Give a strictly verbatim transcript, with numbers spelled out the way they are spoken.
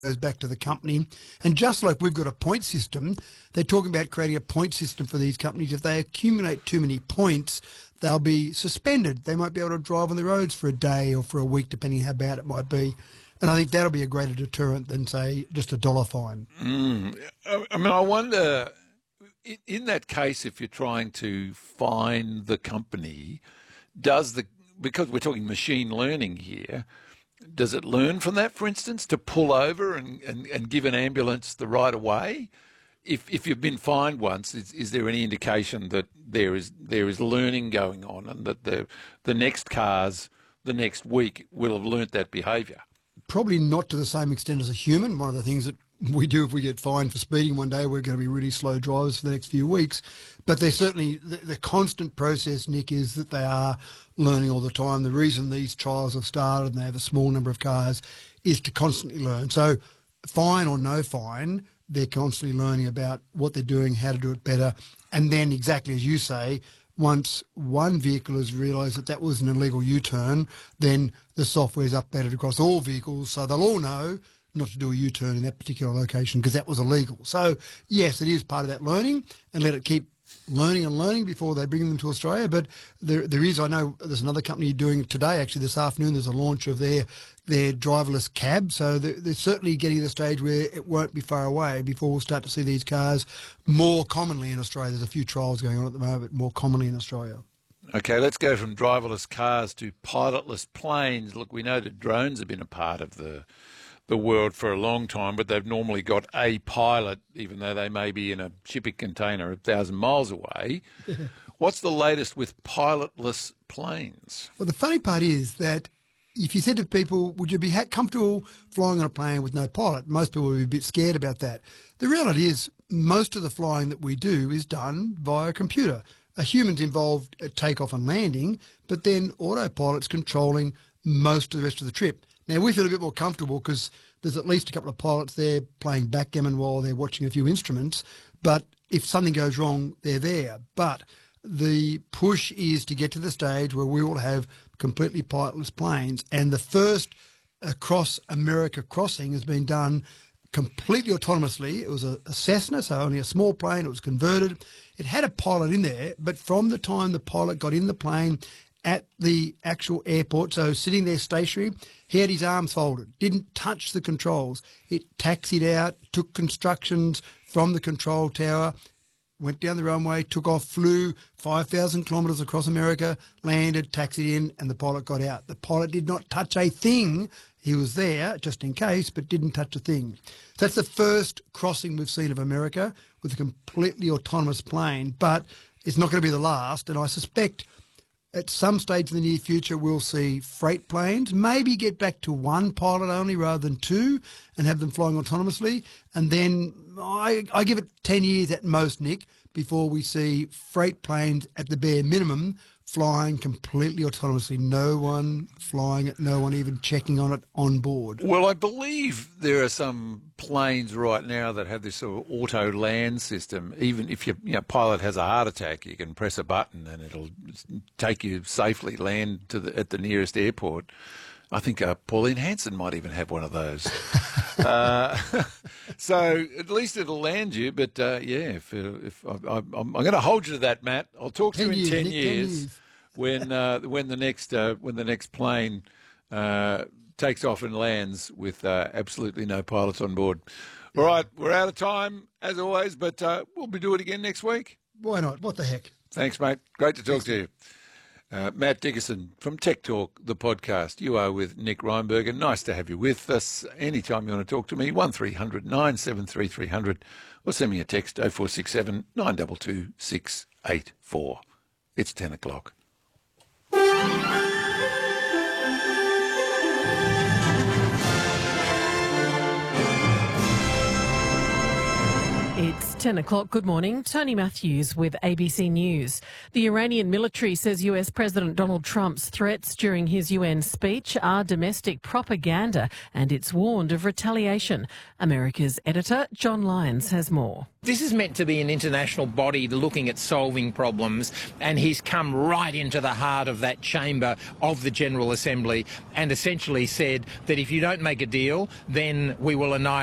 goes back to the company. And just like we've got a point system, they're talking about creating a point system for these companies. If they accumulate too many points, they'll be suspended. They might be able to drive on the roads for a day or for a week, depending how bad it might be. And I think that'll be a greater deterrent than, say, just a dollar fine. Mm. I mean, I wonder, in that case, if you're trying to fine the company, does the, because we're talking machine learning here, does it learn from that, for instance, to pull over and, and, and give an ambulance the right of way? If if you've been fined once, is, is there any indication that there is there is learning going on and that the the next cars the next week will have learnt that behaviour? Probably not to the same extent as a human. One of the things that we do if we get fined for speeding one day, we're going to be really slow drivers for the next few weeks. But they're certainly, the, the constant process, Nick, is that they are learning all the time. The reason these trials have started and they have a small number of cars is to constantly learn. So fine or no fine, they're constantly learning about what they're doing, how to do it better. And then exactly as you say, once one vehicle has realised that that was an illegal U-turn, then the software's updated across all vehicles, so they'll all know not to do a U-turn in that particular location because that was illegal. So, yes, it is part of that learning, and let it keep learning and learning before they bring them to Australia. But there, there is, I know there's another company doing it today, actually this afternoon, there's a launch of their their driverless cab. So they're, they're certainly getting to the stage where it won't be far away before we'll start to see these cars more commonly in Australia. There's a few trials going on at the moment, more commonly in Australia. Okay, let's go from driverless cars to pilotless planes. Look, we know that drones have been a part of the the world for a long time, but they've normally got a pilot, even though they may be in a shipping container a thousand miles away. What's the latest with pilotless planes? Well, the funny part is that if you said to people, would you be ha- comfortable flying on a plane with no pilot? Most people would be a bit scared about that. The reality is most of the flying that we do is done via a computer. A human's involved at takeoff and landing, but then autopilot's controlling most of the rest of the trip. Now, we feel a bit more comfortable because there's at least a couple of pilots there playing backgammon while they're watching a few instruments. But if something goes wrong, they're there. But the push is to get to the stage where we will have completely pilotless planes. And the first across America crossing has been done completely autonomously. It was a, a Cessna, so only a small plane. It was converted. It had a pilot in there, but from the time the pilot got in the plane at the actual airport, so sitting there stationary, he had his arms folded, didn't touch the controls. It taxied out, took instructions from the control tower, went down the runway, took off, flew five thousand kilometres across America, landed, taxied in, and the pilot got out. The pilot did not touch a thing. He was there just in case, but didn't touch a thing. So that's the first crossing we've seen of America with a completely autonomous plane, but it's not going to be the last, and I suspect at some stage in the near future, we'll see freight planes maybe get back to one pilot only rather than two and have them flying autonomously. And then I, I give it ten years at most, Nick, before we see freight planes at the bare minimum flying completely autonomously. No one flying it, no one even checking on it on board. Well, I believe there are some planes right now that have this sort of auto land system. Even if your you know, pilot has a heart attack, you can press a button and it'll take you safely land to the, at the nearest airport. I think uh, Pauline Hanson might even have one of those. uh, so at least it'll land you. But uh, yeah, if, if I, I, I'm, I'm going to hold you to that, Matt. I'll talk to you in years, ten Nick, years, ten years when uh, when the next uh, when the next plane uh, takes off and lands with uh, absolutely no pilots on board. All right, we're out of time as always, but uh, we'll be doing it again next week. Why not? What the heck? Thanks, mate. Great to talk Thanks, to you. Uh, Matt Dickerson from Tech Talk, the podcast. You are with Nick Reinberger. Nice to have you with us. Anytime you want to talk to me, one three hundred nine seven three three hundred or send me a text oh four six seven nine two two six eight four. It's ten o'clock. It's ten o'clock, good morning. Tony Matthews with A B C News. The Iranian military says U S President Donald Trump's threats during his U N speech are domestic propaganda, and it's warned of retaliation. America's editor, John Lyons, has more. This is meant to be an international body looking at solving problems, and he's come right into the heart of that chamber of the General Assembly and essentially said that if you don't make a deal, then we will annihilate